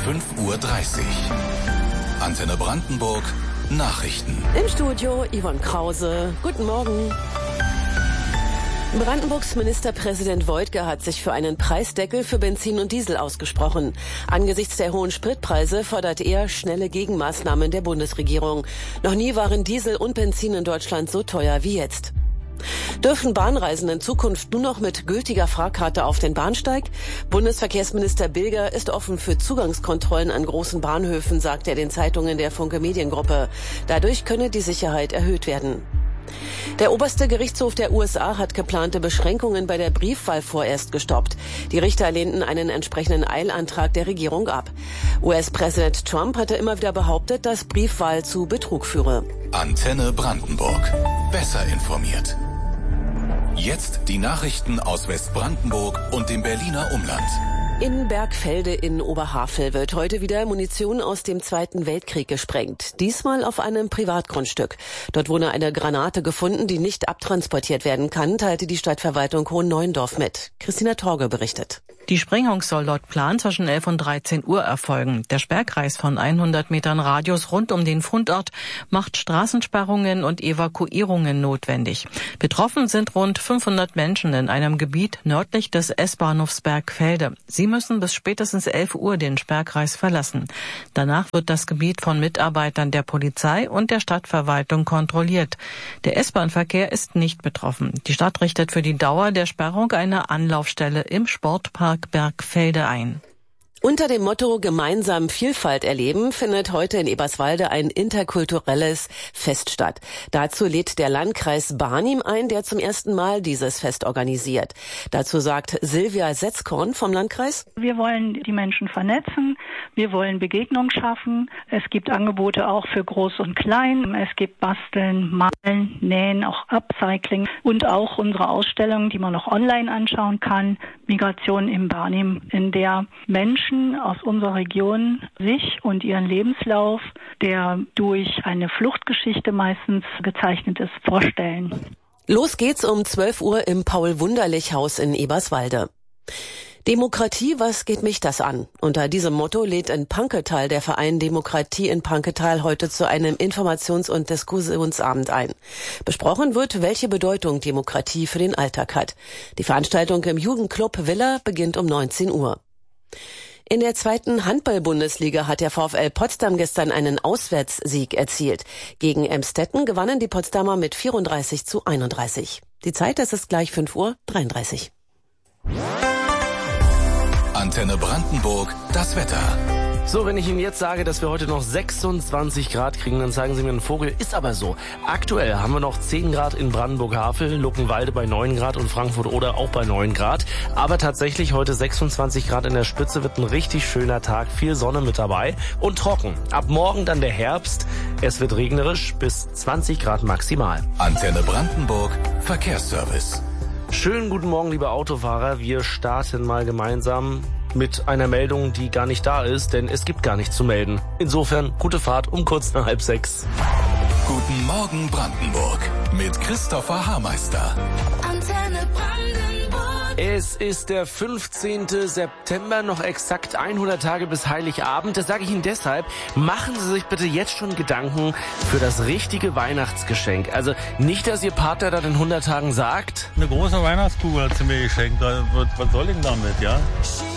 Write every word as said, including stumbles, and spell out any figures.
fünf Uhr dreißig. Antenne Brandenburg, Nachrichten. Im Studio Yvonne Krause. Guten Morgen. Brandenburgs Ministerpräsident Woidke hat sich für einen Preisdeckel für Benzin und Diesel ausgesprochen. Angesichts der hohen Spritpreise fordert er schnelle Gegenmaßnahmen der Bundesregierung. Noch nie waren Diesel und Benzin in Deutschland so teuer wie jetzt. Dürfen Bahnreisende in Zukunft nur noch mit gültiger Fahrkarte auf den Bahnsteig? Bundesverkehrsminister Bilger ist offen für Zugangskontrollen an großen Bahnhöfen, sagt er den Zeitungen der Funke Mediengruppe. Dadurch könne die Sicherheit erhöht werden. Der oberste Gerichtshof der U S A hat geplante Beschränkungen bei der Briefwahl vorerst gestoppt. Die Richter lehnten einen entsprechenden Eilantrag der Regierung ab. U S-Präsident Trump hatte immer wieder behauptet, dass Briefwahl zu Betrug führe. Antenne Brandenburg. Besser informiert. Jetzt die Nachrichten aus Westbrandenburg und dem Berliner Umland. In Bergfelde in Oberhavel wird heute wieder Munition aus dem Zweiten Weltkrieg gesprengt. Diesmal auf einem Privatgrundstück. Dort wurde eine Granate gefunden, die nicht abtransportiert werden kann, teilte die Stadtverwaltung Hohenneuendorf mit. Christina Torge berichtet. Die Sprengung soll laut Plan zwischen elf und dreizehn Uhr erfolgen. Der Sperrkreis von hundert Metern Radius rund um den Fundort macht Straßensperrungen und Evakuierungen notwendig. Betroffen sind rund fünfhundert Menschen in einem Gebiet nördlich des S-Bahnhofs Bergfelde. Sie müssen bis spätestens elf Uhr den Sperrkreis verlassen. Danach wird das Gebiet von Mitarbeitern der Polizei und der Stadtverwaltung kontrolliert. Der S-Bahn-Verkehr ist nicht betroffen. Die Stadt richtet für die Dauer der Sperrung eine Anlaufstelle im Sportpark Bergfelde ein. Unter dem Motto Gemeinsam Vielfalt erleben findet heute in Eberswalde ein interkulturelles Fest statt. Dazu lädt der Landkreis Barnim ein, der zum ersten Mal dieses Fest organisiert. Dazu sagt Silvia Setzkorn vom Landkreis: Wir wollen die Menschen vernetzen, wir wollen Begegnung schaffen. Es gibt Angebote auch für Groß und Klein. Es gibt Basteln, Malen, Nähen, auch Upcycling und auch unsere Ausstellung, die man noch online anschauen kann, Migration im Barnim, in der Menschen aus unserer Region sich und ihren Lebenslauf, der durch eine Fluchtgeschichte meistens gezeichnet ist, vorstellen. Los geht's um zwölf Uhr im Paul-Wunderlich-Haus in Eberswalde. Demokratie, was geht mich das an? Unter diesem Motto lädt in Panketal der Verein Demokratie in Panketal heute zu einem Informations- und Diskussionsabend ein. Besprochen wird, welche Bedeutung Demokratie für den Alltag hat. Die Veranstaltung im Jugendclub Villa beginnt um neunzehn Uhr. In der zweiten Handball-Bundesliga hat der VfL Potsdam gestern einen Auswärtssieg erzielt. Gegen Emstetten gewannen die Potsdamer mit vierunddreißig zu einunddreißig. Die Zeit, das ist gleich fünf Uhr dreiunddreißig. Antenne Brandenburg, das Wetter. So, wenn ich Ihnen jetzt sage, dass wir heute noch sechsundzwanzig Grad kriegen, dann zeigen Sie mir einen Vogel. Ist aber so. Aktuell haben wir noch zehn Grad in Brandenburg-Havel, Luckenwalde bei neun Grad und Frankfurt-Oder auch bei neun Grad. Aber tatsächlich heute sechsundzwanzig Grad in der Spitze, wird ein richtig schöner Tag. Viel Sonne mit dabei und trocken. Ab morgen dann der Herbst. Es wird regnerisch bis zwanzig Grad maximal. Antenne Brandenburg, Verkehrsservice. Schönen guten Morgen, liebe Autofahrer. Wir starten mal gemeinsam mit einer Meldung, die gar nicht da ist, denn es gibt gar nichts zu melden. Insofern gute Fahrt um kurz nach halb sechs. Guten Morgen Brandenburg mit Christopher Haarmeister. Antenne Brandenburg. Es ist der fünfzehnten September, noch exakt hundert Tage bis Heiligabend. Das sage ich Ihnen deshalb, machen Sie sich bitte jetzt schon Gedanken für das richtige Weihnachtsgeschenk. Also nicht, dass Ihr Partner dann in hundert Tagen sagt: Eine große Weihnachtskugel hat sie mir geschenkt. Was soll ich damit, ja?